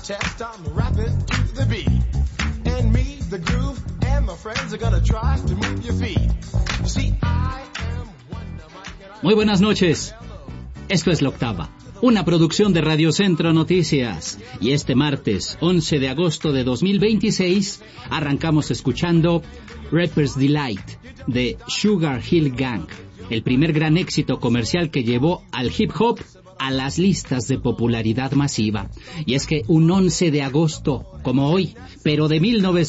test, I'm rapping to the beat. And me, the groove, and my friends are gonna try to move your feet. You see, I am Wonder Mike. Muy buenas noches. Esto es La Octava, una producción de Radio Centro Noticias. Y este martes, 11 de agosto de 2026, arrancamos escuchando Rapper's Delight de Sugar Hill Gang, el primer gran éxito comercial que llevó al hip hop a las listas de popularidad masiva. Y es que un 11 de agosto, como hoy, pero de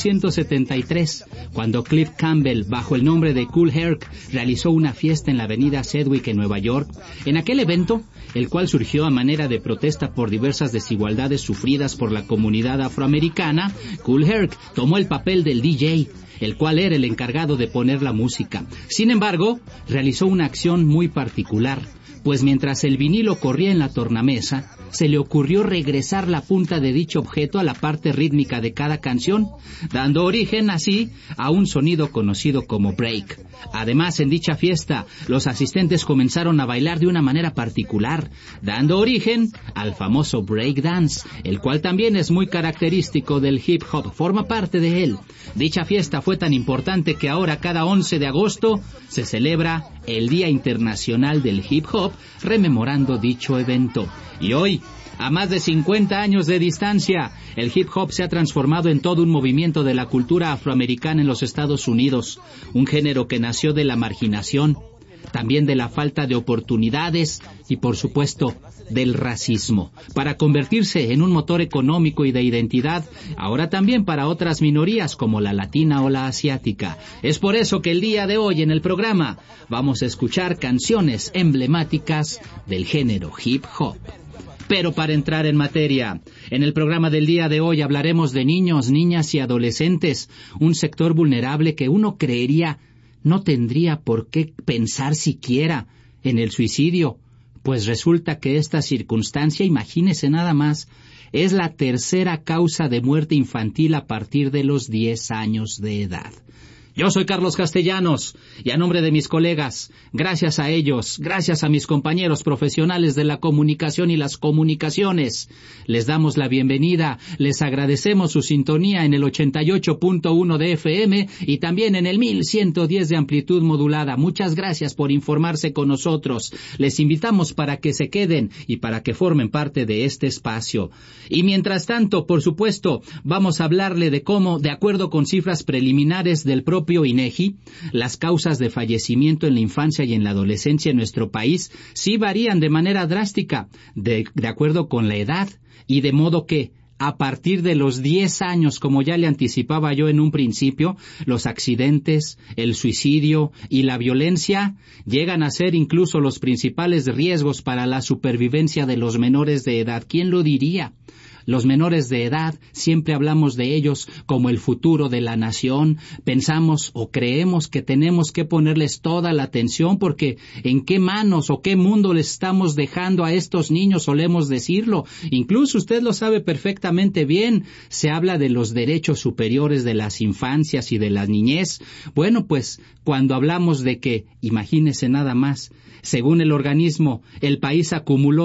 1973, cuando Cliff Campbell, bajo el nombre de Kool Herc, realizó una fiesta en la avenida Sedgwick en Nueva York, en aquel evento, el cual surgió a manera de protesta por diversas desigualdades sufridas por la comunidad afroamericana, Kool Herc tomó el papel del DJ, el cual era el encargado de poner la música. Sin embargo, realizó una acción muy particular, pues mientras el vinilo corría en la tornamesa, se le ocurrió regresar la punta de dicho objeto a la parte rítmica de cada canción, dando origen así a un sonido conocido como break. Además, en dicha fiesta, los asistentes comenzaron a bailar de una manera particular, dando origen al famoso break dance, el cual también es muy característico del hip hop, forma parte de él. Dicha fiesta fue tan importante que ahora cada 11 de agosto se celebra el Día Internacional del Hip Hop, rememorando dicho evento. Y hoy, a más de 50 años de distancia, el hip hop se ha transformado en todo un movimiento de la cultura afroamericana en los Estados Unidos, un género que nació de la marginación, también de la falta de oportunidades y, por supuesto, del racismo, para convertirse en un motor económico y de identidad, ahora también para otras minorías como la latina o la asiática. Es por eso que el día de hoy en el programa vamos a escuchar canciones emblemáticas del género hip hop. Pero para entrar en materia, en el programa del día de hoy hablaremos de niños, niñas y adolescentes, un sector vulnerable que uno creería no tendría por qué pensar siquiera en el suicidio, pues resulta que esta circunstancia, imagínese nada más, es la tercera causa de muerte infantil a partir de los 10 años de edad. Yo soy Carlos Castellanos, y a nombre de mis colegas, gracias a ellos, gracias a mis compañeros profesionales de la comunicación y las comunicaciones, les damos la bienvenida, les agradecemos su sintonía en el 88.1 de FM y también en el 1110 de amplitud modulada. Muchas gracias por informarse con nosotros. Les invitamos para que se queden y para que formen parte de este espacio. Y mientras tanto, por supuesto, vamos a hablarle de cómo, de acuerdo con cifras preliminares del propio INEGI, las causas de fallecimiento en la infancia y en la adolescencia en nuestro país sí varían de manera drástica, de acuerdo con la edad, y de modo que, a partir de los 10 años, como ya le anticipaba yo en un principio, los accidentes, el suicidio y la violencia llegan a ser incluso los principales riesgos para la supervivencia de los menores de edad. ¿Quién lo diría? Los menores de edad, siempre hablamos de ellos como el futuro de la nación. Pensamos o creemos que tenemos que ponerles toda la atención porque ¿en qué manos o qué mundo les estamos dejando a estos niños? Solemos decirlo. Incluso usted lo sabe perfectamente bien. Se habla de los derechos superiores de las infancias y de la niñez. Bueno, pues cuando hablamos de que, imagínese nada más, según el organismo, el país acumuló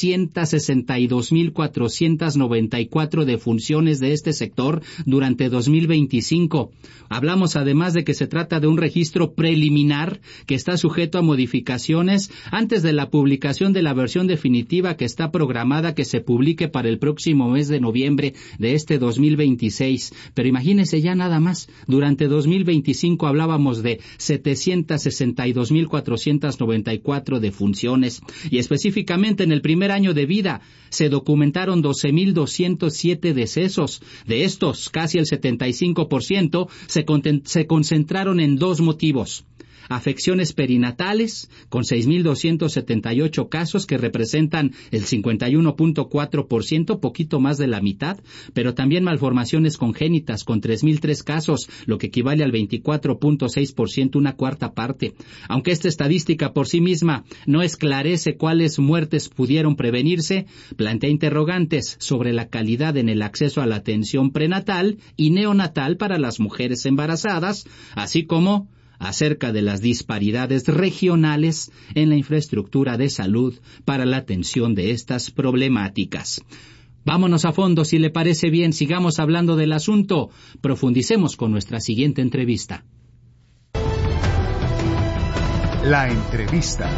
762,494 defunciones de este sector durante 2025. Hablamos además de que se trata de un registro preliminar que está sujeto a modificaciones antes de la publicación de la versión definitiva que está programada que se publique para el próximo mes de noviembre de este 2026. Pero imagínese ya nada más, durante 2025 hablábamos de 762,494 defunciones, y específicamente en el primer año de vida se documentaron 12,207 decesos. De estos, casi el 75% se concentraron en dos motivos: afecciones perinatales, con 6,278 casos que representan el 51.4%, poquito más de la mitad, pero también malformaciones congénitas, con 3,003 casos, lo que equivale al 24.6%, una cuarta parte. Aunque esta estadística por sí misma no esclarece cuáles muertes pudieron prevenirse, plantea interrogantes sobre la calidad en el acceso a la atención prenatal y neonatal para las mujeres embarazadas, así como acerca de las disparidades regionales en la infraestructura de salud para la atención de estas problemáticas. Vámonos a fondo, si le parece bien, sigamos hablando del asunto. Profundicemos con nuestra siguiente entrevista. La entrevista.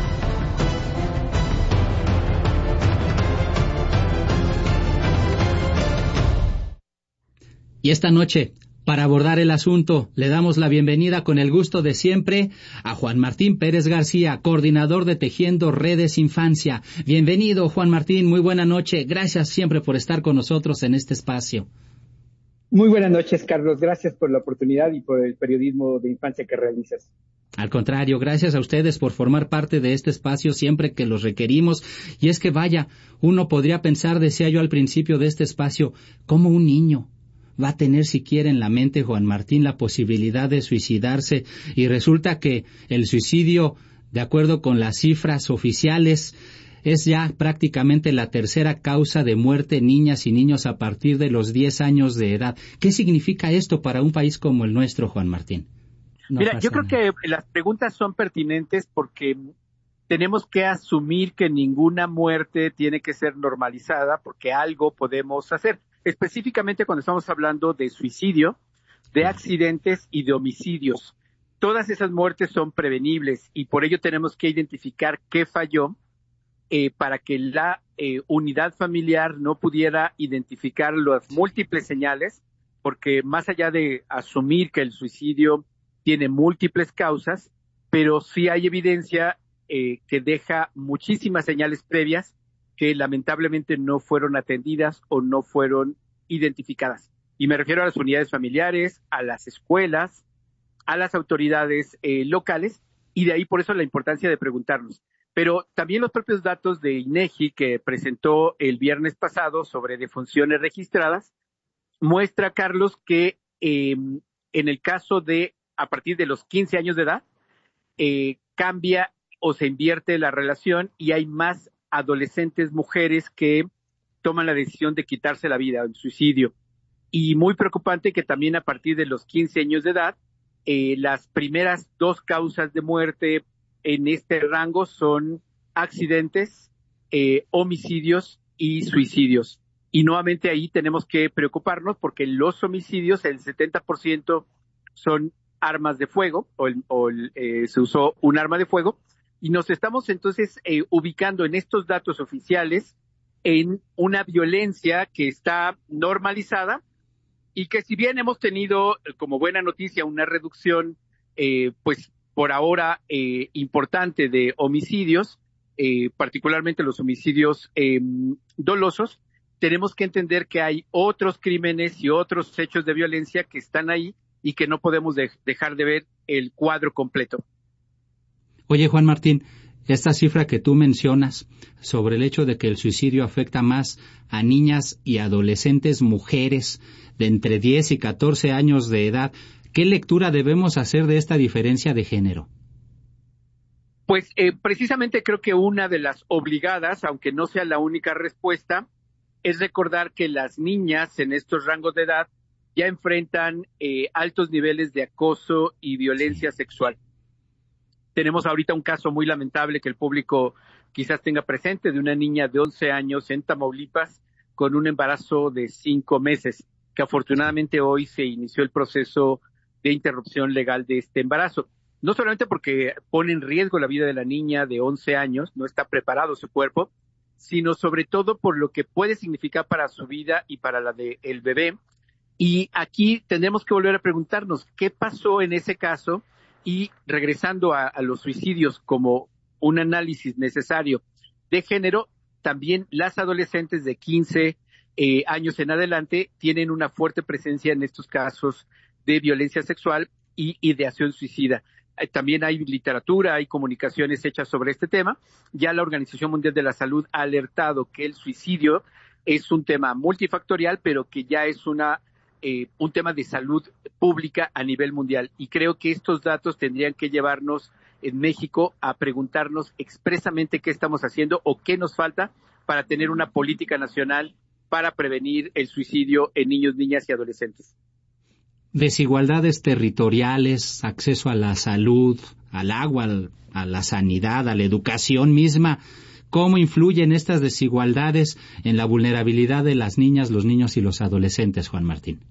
Y esta noche, para abordar el asunto, le damos la bienvenida con el gusto de siempre a Juan Martín Pérez García, coordinador de Tejiendo Redes Infancia. Bienvenido, Juan Martín, muy buena noche. Gracias siempre por estar con nosotros en este espacio. Muy buenas noches, Carlos. Gracias por la oportunidad y por el periodismo de infancia que realizas. Al contrario, gracias a ustedes por formar parte de este espacio siempre que los requerimos. Y es que vaya, uno podría pensar, decía yo al principio de este espacio, como un niño va a tener siquiera en la mente, Juan Martín, la posibilidad de suicidarse, y resulta que el suicidio, de acuerdo con las cifras oficiales, es ya prácticamente la tercera causa de muerte en niñas y niños a partir de los 10 años de edad. ¿Qué significa esto para un país como el nuestro, Juan Martín? Mira, yo creo que las preguntas son pertinentes porque tenemos que asumir que ninguna muerte tiene que ser normalizada porque algo podemos hacer. Específicamente cuando estamos hablando de suicidio, de accidentes y de homicidios. Todas esas muertes son prevenibles y por ello tenemos que identificar qué falló para que la unidad familiar no pudiera identificar las múltiples señales, porque más allá de asumir que el suicidio tiene múltiples causas, pero sí hay evidencia que deja muchísimas señales previas que lamentablemente no fueron atendidas o no fueron identificadas. Y me refiero a las unidades familiares, a las escuelas, a las autoridades locales, y de ahí por eso la importancia de preguntarnos. Pero también los propios datos de INEGI que presentó el viernes pasado sobre defunciones registradas, muestra, Carlos, que en el caso de a partir de los 15 años de edad, cambia o se invierte la relación y hay más adolescentes mujeres que toman la decisión de quitarse la vida, el suicidio. Y muy preocupante que también a partir de los 15 años de edad, las primeras 2 causas de muerte en este rango son accidentes, homicidios y suicidios. Y nuevamente ahí tenemos que preocuparnos porque los homicidios, el 70% son armas de fuego se usó un arma de fuego y nos estamos entonces ubicando en estos datos oficiales en una violencia que está normalizada y que si bien hemos tenido como buena noticia una reducción pues por ahora importante de homicidios, particularmente los homicidios dolosos, tenemos que entender que hay otros crímenes y otros hechos de violencia que están ahí y que no podemos dejar de ver el cuadro completo. Oye, Juan Martín, esta cifra que tú mencionas sobre el hecho de que el suicidio afecta más a niñas y adolescentes mujeres de entre 10 y 14 años de edad, ¿qué lectura debemos hacer de esta diferencia de género? Pues precisamente creo que una de las obligadas, aunque no sea la única respuesta, es recordar que las niñas en estos rangos de edad ya enfrentan altos niveles de acoso y violencia sexual. Tenemos ahorita un caso muy lamentable que el público quizás tenga presente de una niña de 11 años en Tamaulipas con un embarazo de 5 meses, que afortunadamente hoy se inició el proceso de interrupción legal de este embarazo. No solamente porque pone en riesgo la vida de la niña de 11 años, no está preparado su cuerpo, sino sobre todo por lo que puede significar para su vida y para la del bebé. Y aquí tendremos que volver a preguntarnos qué pasó en ese caso y regresando a los suicidios como un análisis necesario de género, también las adolescentes de 15 años en adelante tienen una fuerte presencia en estos casos de violencia sexual y ideación suicida. También hay literatura, hay comunicaciones hechas sobre este tema. Ya la Organización Mundial de la Salud ha alertado que el suicidio es un tema multifactorial, pero que ya es un tema de salud pública a nivel mundial. Y creo que estos datos tendrían que llevarnos en México a preguntarnos expresamente qué estamos haciendo o qué nos falta para tener una política nacional para prevenir el suicidio en niños, niñas y adolescentes. Desigualdades territoriales, acceso a la salud, al agua, a la sanidad, a la educación misma. ¿Cómo influyen estas desigualdades en la vulnerabilidad de las niñas, los niños y los adolescentes, Juan Martín?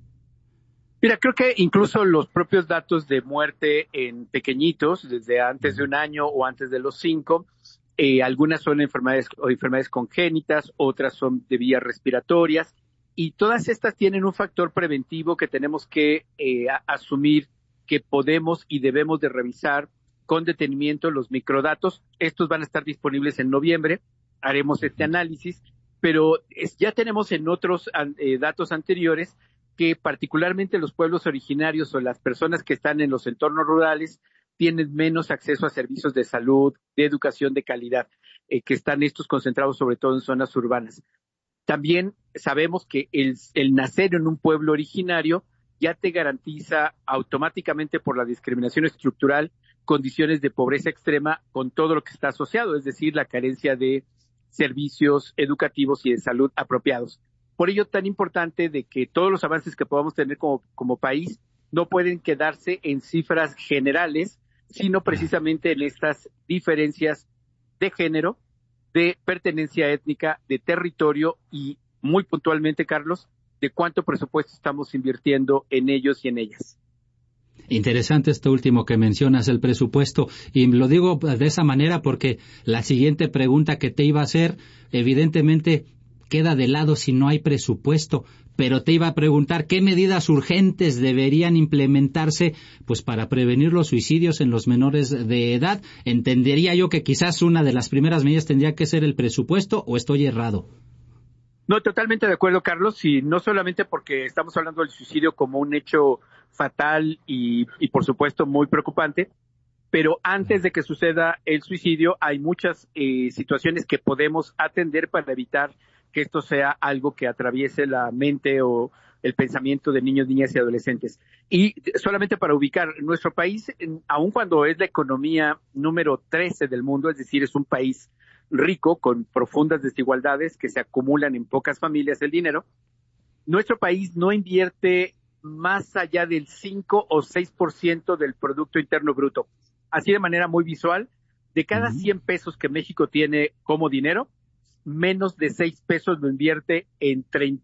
Mira, creo que incluso los propios datos de muerte en pequeñitos, desde antes de un año o antes de los 5, algunas son enfermedades congénitas, otras son de vías respiratorias, y todas estas tienen un factor preventivo que tenemos que asumir que podemos y debemos de revisar con detenimiento los microdatos. Estos van a estar disponibles en noviembre, haremos este análisis, pero ya tenemos en otros datos anteriores que particularmente los pueblos originarios o las personas que están en los entornos rurales tienen menos acceso a servicios de salud, de educación de calidad, que están estos concentrados sobre todo en zonas urbanas. También sabemos que el nacer en un pueblo originario ya te garantiza automáticamente por la discriminación estructural condiciones de pobreza extrema con todo lo que está asociado, es decir, la carencia de servicios educativos y de salud apropiados. Por ello, tan importante de que todos los avances que podamos tener como país no pueden quedarse en cifras generales, sino precisamente en estas diferencias de género, de pertenencia étnica, de territorio y muy puntualmente, Carlos, de cuánto presupuesto estamos invirtiendo en ellos y en ellas. Interesante esto último que mencionas, el presupuesto, y lo digo de esa manera porque la siguiente pregunta que te iba a hacer, evidentemente queda de lado si no hay presupuesto, pero te iba a preguntar qué medidas urgentes deberían implementarse pues para prevenir los suicidios en los menores de edad. Entendería yo que quizás una de las primeras medidas tendría que ser el presupuesto, ¿o estoy errado? No, totalmente de acuerdo, Carlos, y no solamente porque estamos hablando del suicidio como un hecho fatal y por supuesto muy preocupante, pero antes de que suceda el suicidio hay muchas situaciones que podemos atender para evitar que esto sea algo que atraviese la mente o el pensamiento de niños, niñas y adolescentes. Y solamente para ubicar, nuestro país, aun cuando es la economía número 13 del mundo, es decir, es un país rico con profundas desigualdades que se acumulan en pocas familias el dinero, nuestro país no invierte más allá del 5 o 6% del Producto Interno Bruto. Así de manera muy visual, de cada 100 pesos que México tiene como dinero, menos de 6 pesos lo invierte en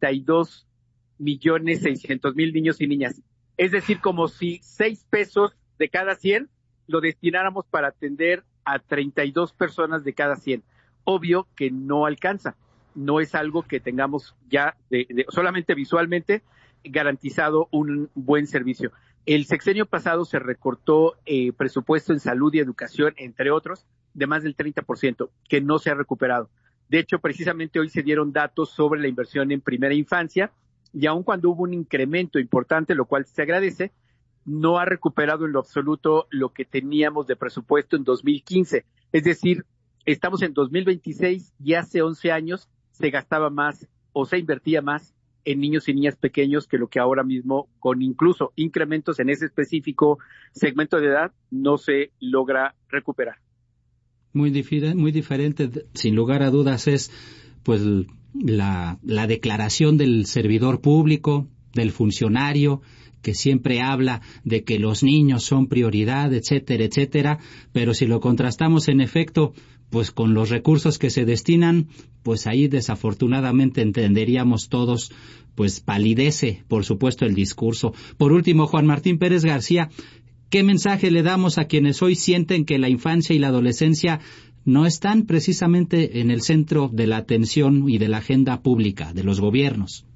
32.600.000 niños y niñas. Es decir, como si 6 pesos de cada 100 lo destináramos para atender a 32 personas de cada 100. Obvio que no alcanza. No es algo que tengamos ya solamente visualmente garantizado un buen servicio. El sexenio pasado se recortó presupuesto en salud y educación, entre otros, de más del 30%, que no se ha recuperado. De hecho, precisamente hoy se dieron datos sobre la inversión en primera infancia y aun cuando hubo un incremento importante, lo cual se agradece, no ha recuperado en lo absoluto lo que teníamos de presupuesto en 2015. Es decir, estamos en 2026 y hace 11 años se gastaba más o se invertía más en niños y niñas pequeños que lo que ahora mismo, con incluso incrementos en ese específico segmento de edad, no se logra recuperar. Muy diferente, sin lugar a dudas, es pues la declaración del servidor público, del funcionario, que siempre habla de que los niños son prioridad, etcétera, etcétera, pero si lo contrastamos en efecto, pues con los recursos que se destinan, pues ahí desafortunadamente entenderíamos todos, pues palidece, por supuesto, el discurso. Por último, Juan Martín Pérez García, ¿qué mensaje le damos a quienes hoy sienten que la infancia y la adolescencia no están precisamente en el centro de la atención y de la agenda pública de los gobiernos?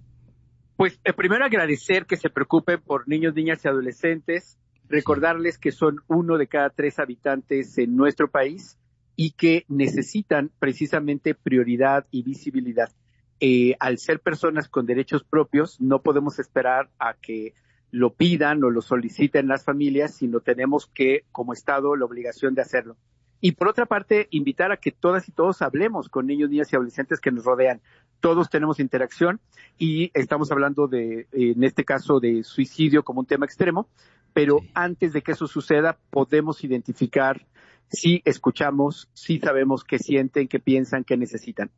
Pues primero agradecer que se preocupen por niños, niñas y adolescentes, recordarles que son 1 de cada 3 habitantes en nuestro país y que necesitan precisamente prioridad y visibilidad. Al ser personas con derechos propios, no podemos esperar a que lo pidan o lo soliciten las familias, sino tenemos que, como Estado, la obligación de hacerlo. Y por otra parte, invitar a que todas y todos hablemos con niños, niñas y adolescentes que nos rodean. Todos tenemos interacción y estamos hablando en este caso, de suicidio como un tema extremo, pero antes de que eso suceda, podemos identificar si escuchamos, si sabemos qué sienten, qué piensan, qué necesitan.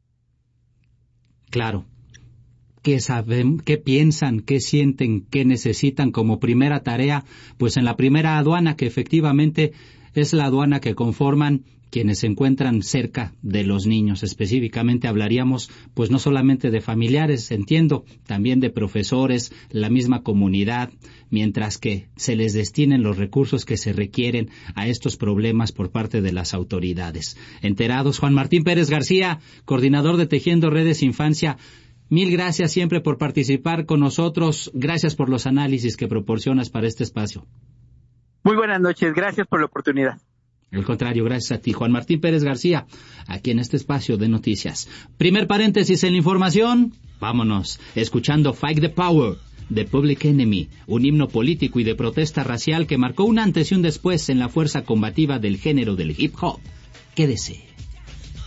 Claro. ¿Qué saben, qué piensan, qué sienten, qué necesitan como primera tarea? Pues en la primera aduana, que efectivamente es la aduana que conforman quienes se encuentran cerca de los niños. Específicamente hablaríamos, pues no solamente de familiares, entiendo, también de profesores, la misma comunidad, mientras que se les destinen los recursos que se requieren a estos problemas por parte de las autoridades. Enterados, Juan Martín Pérez García, coordinador de Tejiendo Redes Infancia, mil gracias siempre por participar con nosotros. Gracias por los análisis que proporcionas para este espacio. Muy buenas noches, gracias por la oportunidad. Al contrario, gracias a ti, Juan Martín Pérez García, aquí en este espacio de noticias. Primer paréntesis en la información, vámonos, escuchando Fight the Power, de Public Enemy, un himno político y de protesta racial que marcó un antes y un después en la fuerza combativa del género del hip hop. Quédese.